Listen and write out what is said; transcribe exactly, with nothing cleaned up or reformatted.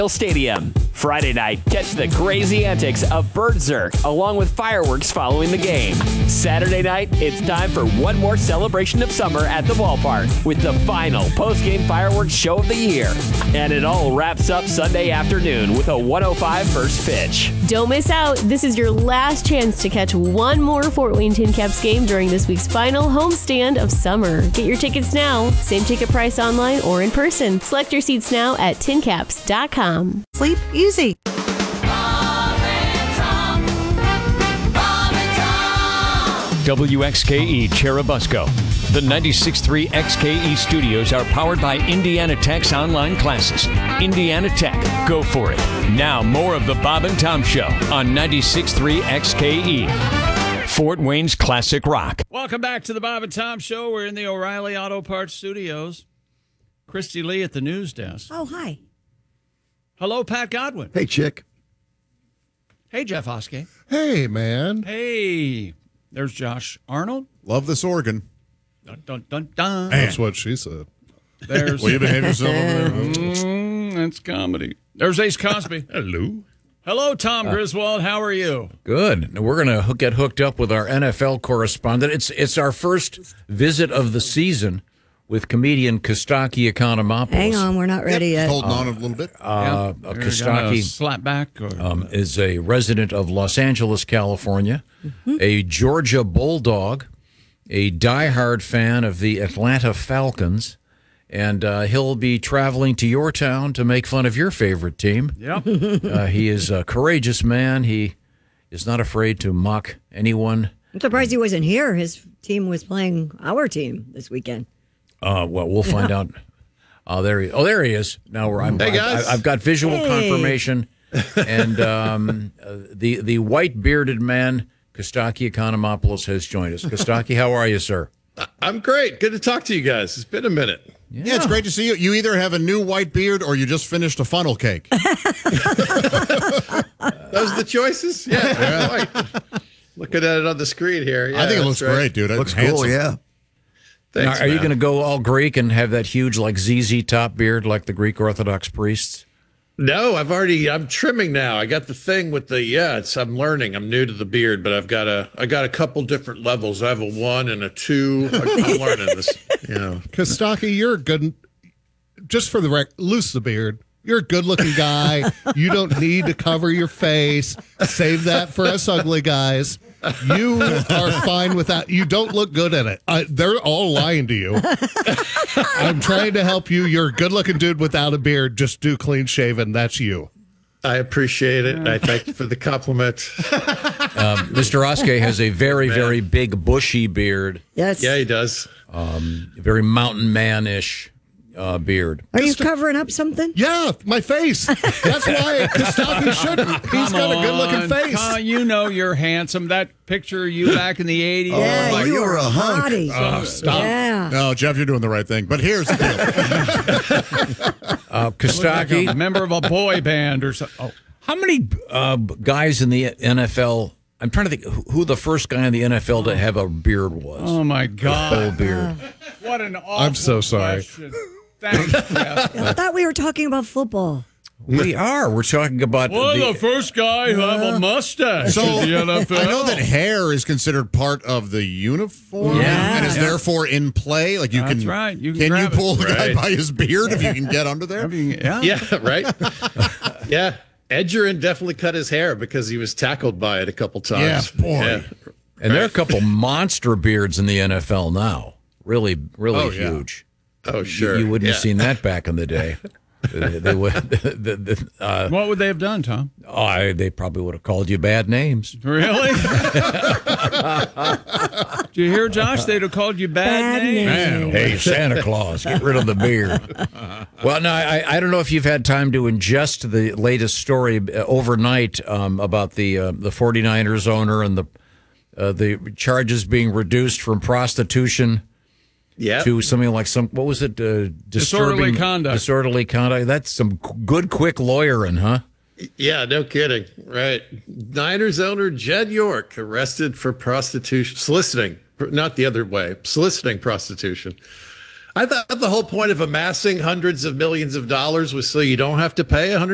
Stadium. Friday night, catch the crazy antics of Bertzerk along with fireworks following the game. Saturday night, it's time for one more celebration of summer at the ballpark with the final post-game fireworks show of the year. And it all wraps up Sunday afternoon with a one oh five first pitch. Don't miss out. This is your last chance to catch one more Fort Wayne Tin Caps game during this week's final homestand of summer. Get your tickets now. Same ticket price online or in person. Select your seats now at tin caps dot com. Sleep easy. W X K E Cherubusco. The ninety-six point three X K E studios are powered by Indiana Tech's online classes. Indiana Tech, go for it. Now more of the Bob and Tom Show on ninety-six point three X K E. Fort Wayne's classic rock. Welcome back to the Bob and Tom Show. We're in the O'Reilly Auto Parts studios. Christy Lee at the news desk. Oh, hi. Hello, Pat Godwin. Hey, chick. Hey, Jeff Oskey. Hey, man. Hey, there's Josh Arnold. Love this organ. Dun, dun, dun, dun. That's what she said. There's Will you behave yourself over there? Mm, that's comedy. There's Ace Cosby. Hello. Hello, Tom Griswold. How are you? Good. We're going to get hooked up with our N F L correspondent. It's it's our first visit of the season with comedian Kostaki Economopoulos. Hang on, we're not ready Yep, yet. Holding on a little bit. Uh, Yeah. uh, You're Kostaki gonna slap back. Or, um, is a resident of Los Angeles, California, mm-hmm. a Georgia Bulldog, a diehard fan of the Atlanta Falcons, and uh, he'll be traveling to your town to make fun of your favorite team. Yep. uh, he is a courageous man. He is not afraid to mock anyone. I'm surprised he wasn't here. His team was playing our team this weekend. Uh, well, we'll find Yeah. out. Oh, there he. Oh, there he is. Now we're. I'm, Hey, guys. I, I've got visual Hey. confirmation, and um, uh, the the white bearded man, Kostaki Economopoulos, has joined us. Kostaki, how are you, sir? I'm great. Good to talk to you guys. It's been a minute. Yeah, Yeah, it's great to see you. You either have a new white beard or you just finished a funnel cake. Those are the choices? Yeah. Right. Looking at it on the screen here. Yeah, I think it that's looks right. great, dude. Looks It's cool, handsome. yeah. Now, Thanks, are you man. going to go all Greek and have that huge, like Z Z top beard, like the Greek Orthodox priests? No, I've already. I'm trimming now. I got the thing with the. Yeah, it's. I'm learning. I'm new to the beard, but I've got a. I got a couple different levels. I have a one and a two. I- I'm learning this. You know. Kostaki, you're a good, just for the rec, loose the beard. You're a good-looking guy. You don't need to cover your face. Save that for us ugly guys. You are fine with that. You don't look good in it. I, they're all lying to you. I'm trying to help you. You're a good-looking dude without a beard. Just do clean shaven. That's you. I appreciate it. I thank you for the compliment. Um, Mister Oskey has a very, very big, bushy beard, Yes. Yeah, he does. very mountain man-ish uh, beard. Are you covering up something? Yeah, my face. That's why Kostaki shouldn't. He's Come got a good-looking on. face. Come on, you know you're handsome. That picture of you back in the eighties. Yeah, Oh, you you were were a hunk. hottie. Oh, stop. Yeah. No, Jeff, you're doing the right thing. But here's the deal. Uh, Like Kostaki, a member of a boy band or something. Oh, how many uh, guys in the N F L? I'm trying to think who- who the first guy in the N F L to have a beard was. oh my Full God. beard. What an awful I'm so sorry. question. Thanks, Jeff. I thought we were talking about football. We are. We're talking about Well, the the, first guy who have a mustache So in the N F L. I know that hair is considered part of the uniform Yeah. and is Yeah. therefore in play. Like you That's can, right. You can can you grab it. pull the guy Right. by his beard if you can get under there? I mean, yeah. Yeah, right. Yeah, Edgerrin definitely cut his hair because he was tackled by it a couple times. Yeah, boy. Yeah. and there are a couple monster beards in the N F L now. Really, really Oh, yeah. huge. Oh, sure. You, you wouldn't yeah. have seen that back in the day. they, they would. the, the, uh, What would they have done, Tom? oh, I, they probably would have called you bad names. Really? Did you hear, Josh? They'd have called you bad, Bad names. name. Hey, Santa Claus, get rid of the beard. Well, no, I, I don't know if you've had time to ingest the latest story uh, overnight um, about the uh, the 49ers owner and the uh, the charges being reduced from prostitution Yeah. to something like some what was it? Uh, Disorderly disturbing- conduct. Disorderly conduct. That's some good, quick lawyering, huh? Yeah, no kidding. Right. Niners owner Jed York arrested for prostitution, soliciting, not the other way, soliciting prostitution. I thought the whole point of amassing hundreds of millions of dollars was so you don't have to pay one hundred